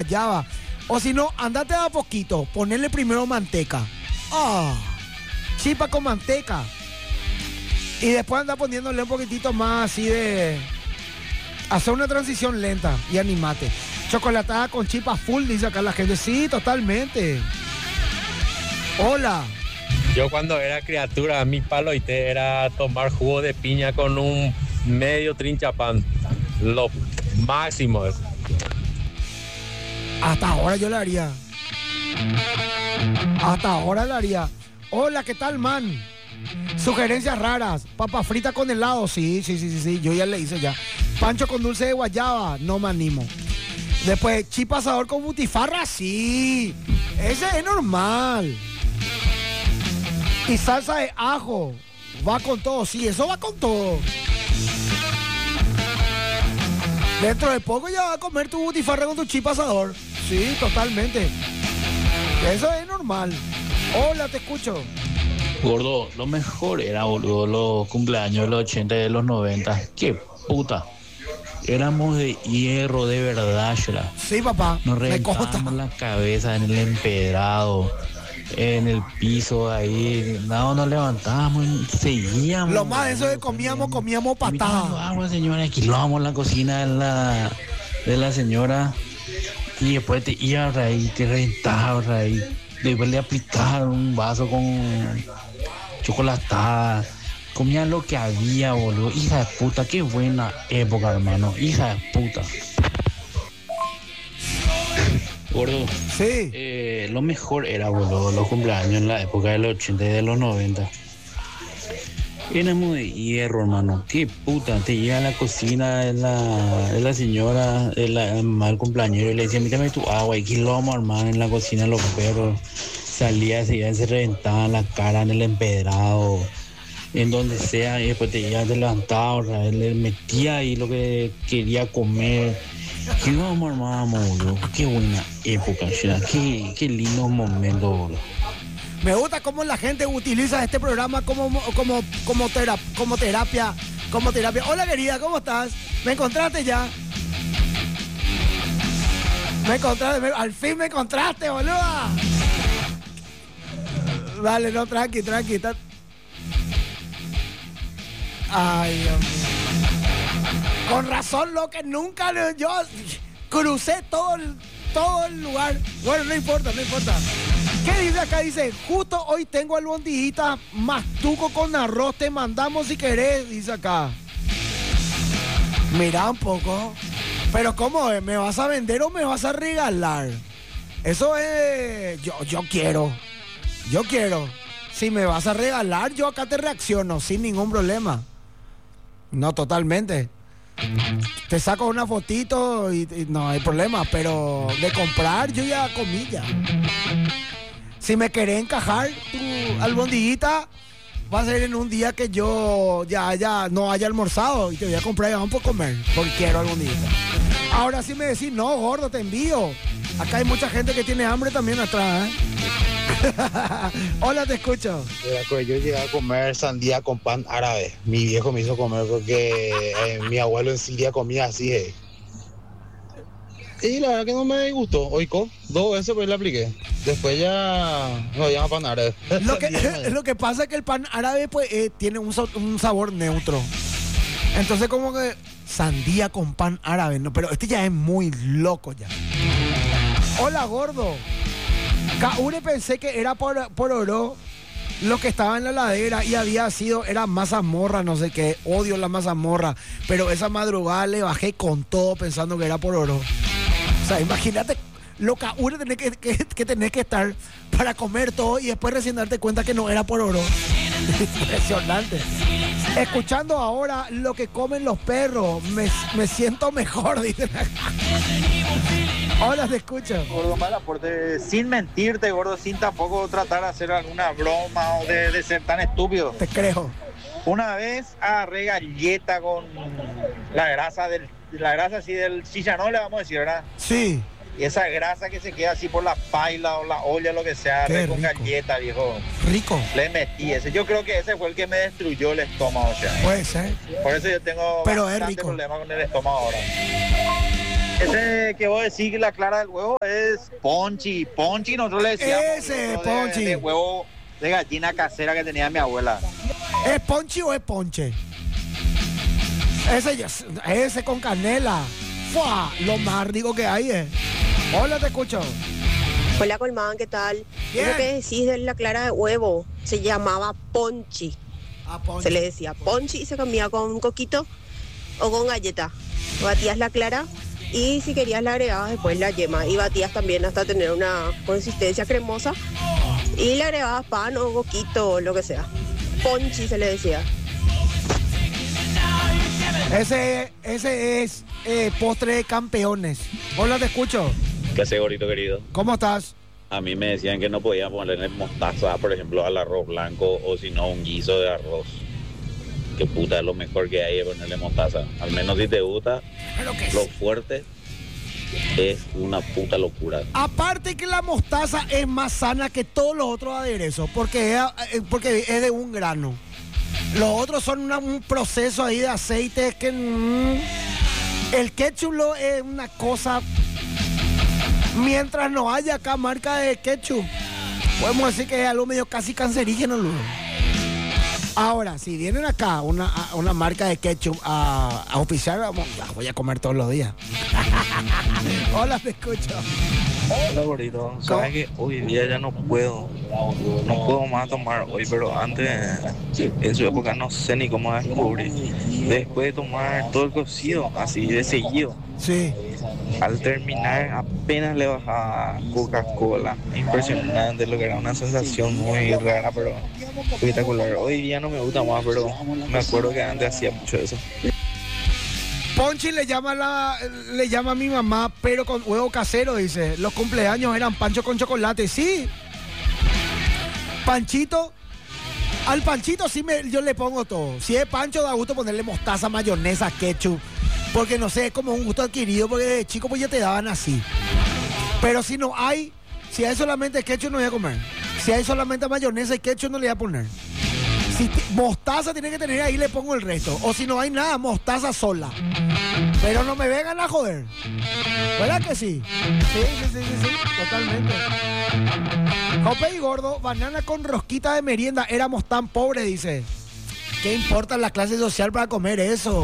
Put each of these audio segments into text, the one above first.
guayaba. O si no, andate a poquito, ponerle primero manteca. Chipa con manteca. Y después anda poniéndole un poquitito más así de... Hacer una transición lenta y animate. Chocolatada con chipa full, dice acá la gente. Sí, totalmente. Hola. Yo cuando era criatura, mi palo y té era tomar jugo de piña con un medio trinchapán. Lo máximo es. Hasta ahora yo lo haría. Hasta ahora lo haría. Hola, ¿qué tal, man? Sugerencias raras. Papa frita con helado. Sí. Yo ya le hice ya. Pancho con dulce de guayaba. No me animo. Después, chip asador con butifarra. Sí. Ese es normal. Y salsa de ajo. Va con todo. Sí, eso va con todo. Dentro de poco ya vas a comer tu butifarra con tu chip asador. Sí, totalmente. Eso es normal. Hola, te escucho. Gordo, lo mejor era, boludo, los cumpleaños de los 80 y de los 90. ¡Qué puta! Éramos de hierro, de verdad, Shra. Sí, papá. Nos reventábamos la cabeza en el empedrado, en el piso ahí. No, nos levantábamos y seguíamos. Lo más de eso que comíamos patada. Agua, señora, aquí lo vamos a la cocina de la señora. Y después te ibas ahí, te reventabas ahí. Después le aplicaban un vaso con chocolatada. Comía lo que había, boludo. Hija de puta, qué buena época, hermano. Hija de puta. Gordo. Sí. Lo mejor era, boludo, los cumpleaños en la época de los 80 y de los 90. Éramos de hierro, hermano. Qué puta. Te llega a la cocina de la señora, de la mamá del cumpleañero, y le decía, mírame tu agua. Y aquí lo vamos a armar en la cocina de los perros. Salía, se reventaban la cara en el empedrado, en donde sea, y después te levantaba, o sea, le metía ahí lo que quería comer. ¿Qué vamos armábamos, boludo? Qué buena época, qué lindo momento, boludo. Me gusta cómo la gente utiliza este programa como terapia. Hola, querida, ¿cómo estás? ¿Me encontraste ya? Al fin me encontraste, boluda. Dale, no, tranqui. Ay, Dios mío. Con razón, lo que nunca yo crucé todo el lugar. Bueno, no importa. ¿Qué dice acá? Dice, justo hoy tengo albondiguita mastuco con arroz, te mandamos si querés, dice acá. Mira un poco. Pero ¿cómo es? ¿Me vas a vender o me vas a regalar? Eso es... Yo quiero. Si me vas a regalar, yo acá te reacciono sin ningún problema. No, totalmente. Te saco una fotito y no hay problema, pero de comprar yo ya comí ya. Si me querés encajar tu albondiguita, va a ser en un día que yo ya no haya almorzado y te voy a comprar y vamos por comer, porque quiero albondiguita. Ahora sí me decís, no, gordo, te envío. Acá hay mucha gente que tiene hambre también atrás, ¿eh? Hola, te escucho. Yo llegué a comer sandía con pan árabe. Mi viejo me hizo comer porque mi abuelo en Siria comía así. Y la verdad que no me gustó. Oico, 2 veces pues le apliqué. Después ya no había pan árabe. Lo que pasa es que el pan árabe pues tiene un sabor neutro. Entonces como que sandía con pan árabe, no, pero este ya es muy loco ya. Hola, gordo. Kaure pensé que era por oro lo que estaba en la ladera y era mazamorra, no sé qué. Odio la mazamorra, pero esa madrugada le bajé con todo pensando que era por oro. O sea, imagínate lo Kaure que tenés que estar para comer todo y después recién darte cuenta que no era por oro. Impresionante. Escuchando ahora lo que comen los perros, me siento mejor, dicen acá. Hola, te escucho. Gordo, mal aporte, sin mentirte, gordo, sin tampoco tratar de hacer alguna broma o de ser tan estúpido. Te creo. Una vez agarré galleta con la grasa así del chicharrón, le vamos a decir, ¿verdad? Sí. Y esa grasa que se queda así por la paila o la olla, lo que sea, con galleta, viejo. Rico. Le metí ese. Yo creo que ese fue el que me destruyó el estómago, o sea. Puede ser. Por eso yo tengo bastante problema con el estómago ahora. Ese que vos decís que la clara del huevo es ponchi. Ponchi nosotros le decíamos. Ese, ¿no? ponchi. De huevo de gallina casera que tenía mi abuela. ¿Es ponchi o es ponche? Ese con canela. ¡Fua! Lo más rico que hay es. Hola, te escucho. Hola, Colmán, ¿qué tal? Bien. Lo que decís de la clara de huevo se llamaba ponchi. Ponchi. Se le decía ponchi y se comía con un coquito o con galleta. Batías la clara y si querías le agregabas después la yema y batías también hasta tener una consistencia cremosa y le agregabas pan o coquito o lo que sea. Ponchi se le decía. Ese es postre de campeones. Hola, te escucho. ¿Qué hace, gordito querido? ¿Cómo estás? A mí me decían que no podía ponerle mostaza, por ejemplo, al arroz blanco o si no un guiso de arroz. Que puta, es lo mejor que hay es ponerle mostaza. Al menos si te gusta, lo fuerte es una puta locura. Aparte que la mostaza es más sana que todos los otros aderezos, porque es de un grano. Los otros son un proceso ahí de aceite que... el ketchup es una cosa... Mientras no haya acá marca de ketchup, podemos decir que es algo medio casi cancerígeno luego. Ahora, si vienen acá una marca de ketchup a oficiar, voy a comer todos los días. Hola, te escucho. Hola, gordito. Sabes que hoy día ya no puedo más tomar hoy, pero antes, en su época, no sé ni cómo descubrir. Después de tomar todo el cocido, así de seguido. Sí. Al terminar, apenas le bajaba Coca-Cola. Impresionante, lo que era una sensación muy rara, pero espectacular. Hoy día no me gusta más, pero me acuerdo que antes hacía mucho eso. Ponchi le llama a mi mamá, pero con huevo casero, dice. Los cumpleaños eran pancho con chocolate. Sí. Panchito. Al panchito sí yo le pongo todo. Si es pancho, da gusto ponerle mostaza, mayonesa, ketchup. Porque no sé, es como un gusto adquirido, porque de chico pues ya te daban así. Pero si no hay, si hay solamente ketchup no voy a comer. Si hay solamente mayonesa y ketchup no le voy a poner. Si mostaza tiene que tener ahí, le pongo el resto. O si no hay nada, mostaza sola. Pero no me vengan a joder. ¿Verdad que sí? Sí, totalmente. Jope y gordo, banana con rosquita de merienda. Éramos tan pobres, dice. ¿Qué importa la clase social para comer eso?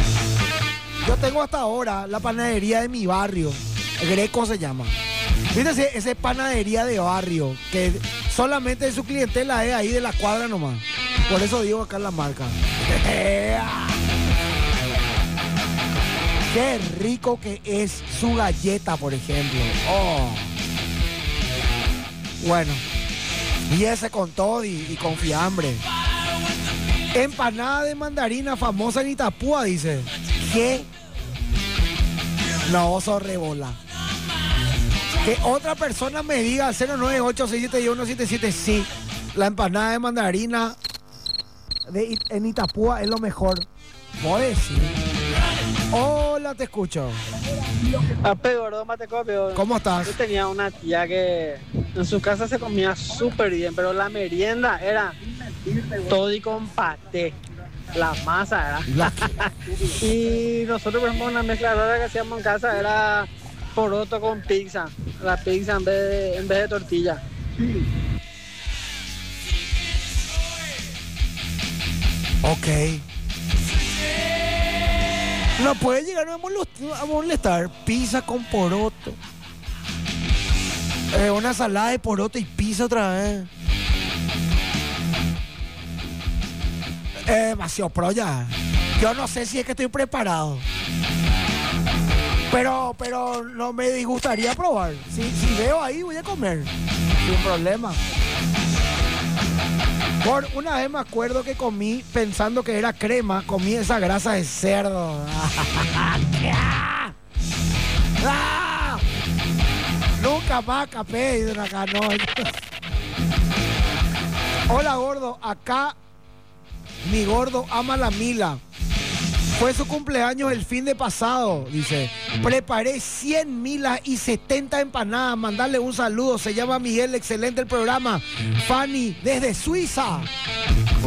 Yo tengo hasta ahora la panadería de mi barrio. Greco se llama. ¿Viste ese panadería de barrio? Que solamente su clientela es ahí de la cuadra nomás. Por eso digo acá la marca. Qué rico que es su galleta, por ejemplo. Oh. Bueno. Y ese con todo y con fiambre. Empanada de mandarina famosa en Itapúa, dice. ¿Qué? No, oso rebola. Que otra persona me diga al 098671177, sí, la empanada de mandarina en Itapúa es lo mejor. ¿Vos decís? Hola, te escucho. Gordo, Matecopio. ¿Cómo estás? Yo tenía una tía que en su casa se comía súper bien, pero la merienda era todo y con paté. La masa era. Y nosotros, por ejemplo, una mezcla rara que hacíamos en casa era poroto con pizza. La pizza en vez de tortilla. Ok. No puede llegar a molestar. Pizza con poroto. Una salada de poroto y pizza otra vez. Demasiado pro ya. Yo no sé si es que estoy preparado. Pero no me disgustaría probar. Si veo ahí, voy a comer. Sin problema. Por una vez me acuerdo que comí, pensando que era crema, comí esa grasa de cerdo. Nunca más capé, dicen acá, no. Hola, gordo. Acá mi gordo ama la Mila. Fue su cumpleaños el fin de pasado, dice. Preparé 100 milas y 70 empanadas. Mandarle un saludo. Se llama Miguel, excelente el programa. Fanny, desde Suiza.